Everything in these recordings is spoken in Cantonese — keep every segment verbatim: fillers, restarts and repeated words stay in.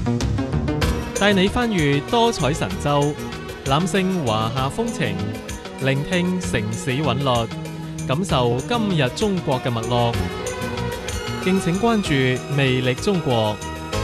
帶你翻閱多彩神州，攬勝華夏風情，聆聽城市韻律，感受今日中國嘅脈絡。敬請關注魅力中國。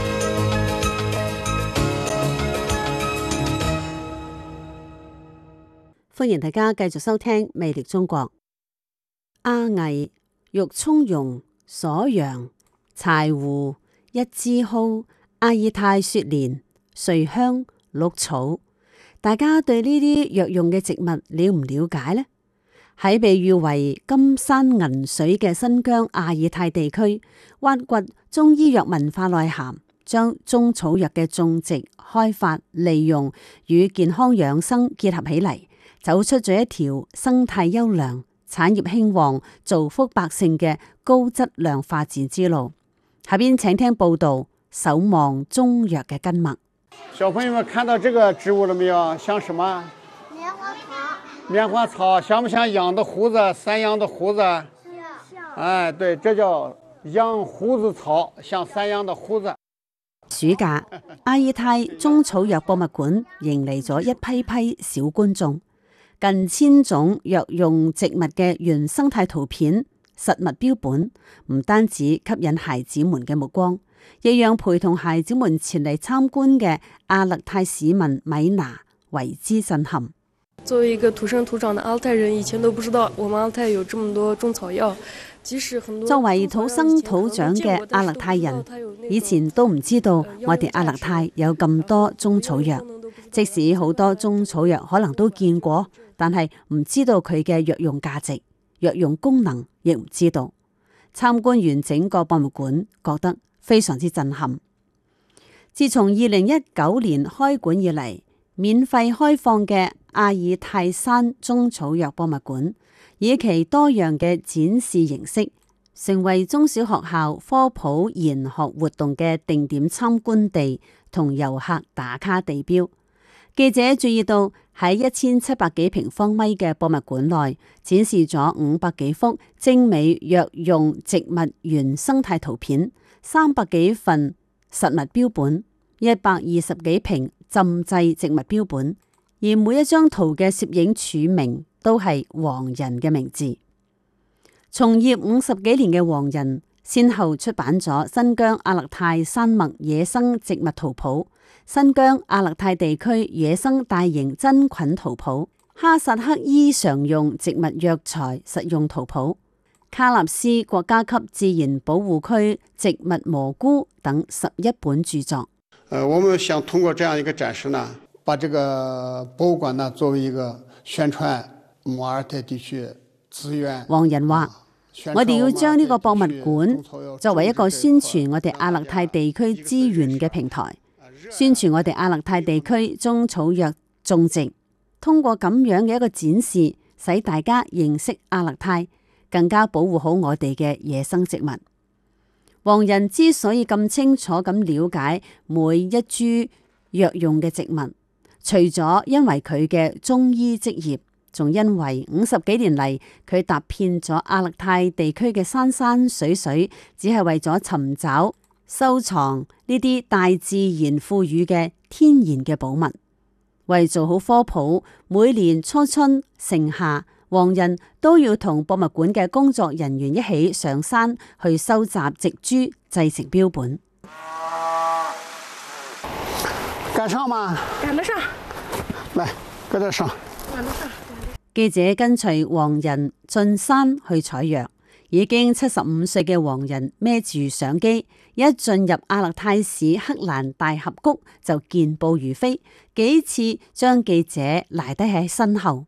歡迎大家繼續收聽魅力中國。阿魏、玉蔥蓉、鎖陽、柴胡、一枝蒿、阿爾泰雪蓮、瑞香、鹿草，大家對呢啲藥用嘅植物了唔了解呢？喺被譽為金山銀水嘅新疆阿爾泰地區，挖掘中醫藥文化內涵，將中草藥嘅種植、開發、利用與健康養生結合起嚟，走出咗一條生態優良、產業興旺、造福百姓嘅高質量發展之路。下邊請聽報道，守望中藥嘅根脈。 小朋友們看到這個植物了沒有？像什麼？ 棉花草。 棉花草像不像羊的鬍子？山羊的鬍子？ 像。 哎，對，這叫羊鬍子草，像山羊的鬍子。 暑假，阿爾泰中草藥博物館迎嚟咗一批批小觀眾，近千種藥用植物嘅原生態圖片、實物標本，唔單止吸引孩子們嘅目光，亦讓陪同孩子們前嚟參觀嘅阿勒泰市民米娜為之震撼。 作為一個土生土長的阿勒泰人，以前都不知道我們阿勒泰有這麼多中草藥。即使很多作為土生土長嘅阿勒泰人，以前都唔知道我哋阿勒泰有咁多中草藥。即使好多中草藥可能都見過，但係唔知道佢嘅藥用價值、藥用功能，亦唔知道。參觀完整個博物館，覺得非常之震撼。自從二零一九年開館以嚟，免費開放嘅阿爾泰山中草藥博物館，以其多樣嘅展示形式，成為中小學校科普研學活動嘅定點參觀地同遊客打卡地標。記者注意到喺一千七百幾平方米嘅博物館內，展示咗五百幾幅精美藥用植物原生態圖片，三百幾份實物標本，一百二十幾瓶浸製植物標本，而每一張圖嘅攝影署名都係黃仁嘅名字。從業五十幾年嘅黃仁，先後出版咗《新疆阿勒泰山脈野生植物圖譜》、《新疆阿勒泰地區野生大型真菌圖譜》、《哈薩克伊常用植物藥材實用圖譜》、《喀納斯國家級自然保護區植物蘑菇》等十一本著作。 呃，我們想通過這樣一個展示呢，把這個博物館呢作為一個宣傳姆阿爾泰地區資源。 黃仁話：我哋要將呢個博物館作為一個宣傳我哋阿勒泰地區資源嘅平台，宣傳我哋阿勒泰地區中草藥種植。通過咁樣嘅一個展示，使大家認識阿勒泰，更加保護好我哋嘅野生植物。黃仁之所以咁清楚咁了解每一株藥用嘅植物，除咗因為佢嘅中醫職業，仲因為五十幾年嚟佢踏遍咗阿勒泰地區嘅山山水水，只係為咗尋找、收藏呢啲大自然賦予嘅天然嘅寶物。為做好科普，每年初春盛夏，黃仁都要同博物館嘅工作人員一起上山去收集植株，製成標本。 趕上嗎？ 趕得上。 來，趕得上。 趕得上。 記者跟隨黃仁進山去採藥，已經七十五歲嘅黃仁孭住相機，一進入阿勒泰市克蘭大峽谷就健步如飛，幾次將記者賴低喺身後。